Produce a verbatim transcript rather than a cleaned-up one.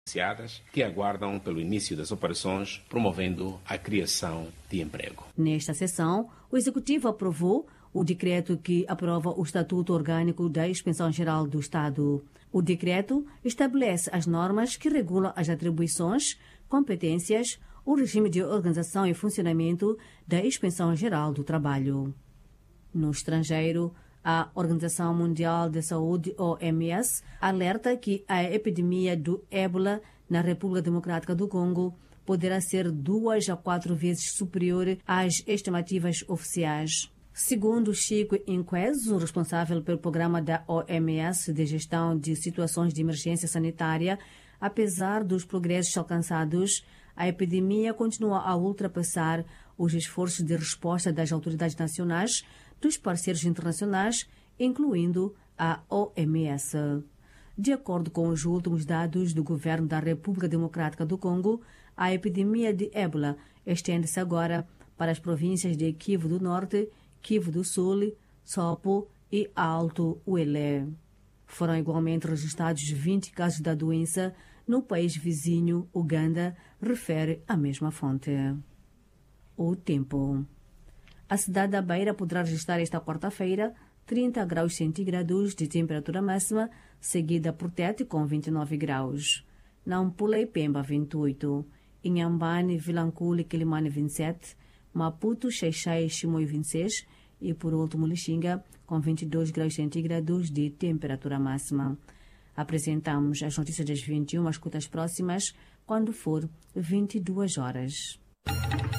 que aguardam pelo início das operações, promovendo a criação de emprego. Nesta sessão, o Executivo aprovou o decreto que aprova o Estatuto Orgânico da Inspeção Geral do Estado. O decreto estabelece as normas que regulam as atribuições, competências, o regime de organização e funcionamento da Inspeção Geral do Trabalho. No estrangeiro, a Organização Mundial de Saúde, O M S, alerta que a epidemia do ébola na República Democrática do Congo poderá ser duas a quatro vezes superior às estimativas oficiais. Segundo Chico Inquezo, responsável pelo programa da O M S de gestão de situações de emergência sanitária, apesar dos progressos alcançados, a epidemia continua a ultrapassar os esforços de resposta das autoridades nacionais, dos parceiros internacionais, incluindo a O M S. De acordo com os últimos dados do governo da República Democrática do Congo, a epidemia de ébola estende-se agora para as províncias de Kivu do Norte, Kivu do Sul, Sopo e Alto Uele. Foram igualmente registrados vinte casos da doença no país vizinho, Uganda, refere a mesma fonte. O tempo. A cidade da Beira poderá registrar esta quarta-feira trinta graus centígrados de temperatura máxima, seguida por Tete com vinte e nove graus. Nampula e Pemba, vinte e oito. Inhambane, Vilanculo e Quilimane, vinte e sete. Maputo, Xaixai e Chimoio, vinte e seis. E, por último, Lixinga, com vinte e dois graus centígrados de temperatura máxima. Apresentamos as notícias das vinte e uma, escutas próximas, quando for vinte e duas horas.